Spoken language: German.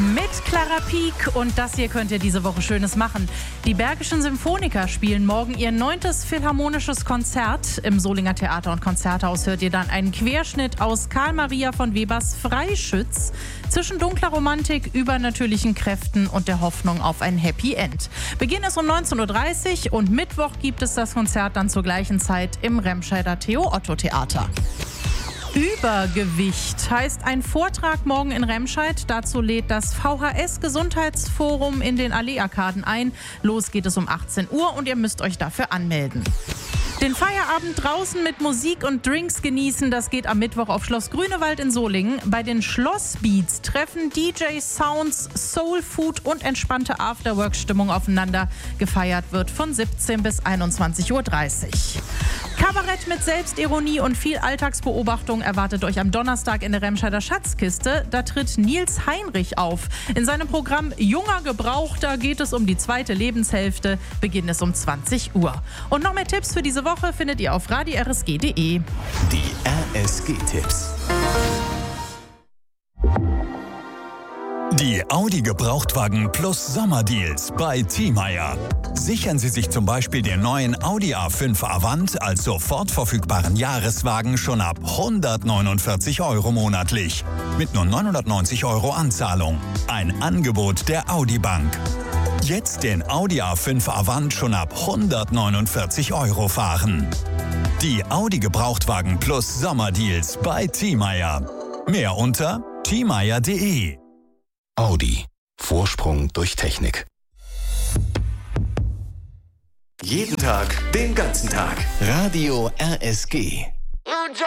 Mit Clara Pieck, und das hier könnt ihr diese Woche Schönes machen. Die Bergischen Symphoniker spielen morgen ihr 9. philharmonisches Konzert. Im Solinger Theater- und Konzerthaus hört ihr dann einen Querschnitt aus Karl Maria von Webers Freischütz zwischen dunkler Romantik, übernatürlichen Kräften und der Hoffnung auf ein Happy End. Beginn ist um 19.30 Uhr und Mittwoch gibt es das Konzert dann zur gleichen Zeit im Remscheider Theo-Otto-Theater. Übergewicht heißt ein Vortrag morgen in Remscheid. Dazu lädt das VHS-Gesundheitsforum in den Allee-Arkaden ein. Los geht es um 18 Uhr und ihr müsst euch dafür anmelden. Den Feierabend draußen mit Musik und Drinks genießen, das geht am Mittwoch auf Schloss Grünewald in Solingen. Bei den Schlossbeats treffen DJs, Sounds, Soul Food und entspannte Afterwork-Stimmung aufeinander. Gefeiert wird von 17 bis 21.30 Uhr. Kabarett mit Selbstironie und viel Alltagsbeobachtung erwartet euch am Donnerstag in der Remscheider Schatzkiste. Da tritt Nils Heinrich auf. In seinem Programm Junger Gebrauchter geht es um die zweite Lebenshälfte. Beginn ist um 20 Uhr. Und noch mehr Tipps für diese Woche findet ihr auf radio-rsg.de. Die RSG-Tipps. Die Audi Gebrauchtwagen Plus Sommerdeals bei Thiemeyer. Sichern Sie sich zum Beispiel den neuen Audi A5 Avant als sofort verfügbaren Jahreswagen schon ab 149 € monatlich. Mit nur 990 € Anzahlung. Ein Angebot der Audi Bank. Jetzt den Audi A5 Avant schon ab 149 € fahren. Die Audi Gebrauchtwagen Plus Sommerdeals bei Thiemeyer. Mehr unter thiemeyer.de. Audi. Vorsprung durch Technik. Jeden Tag, den ganzen Tag. Radio RSG.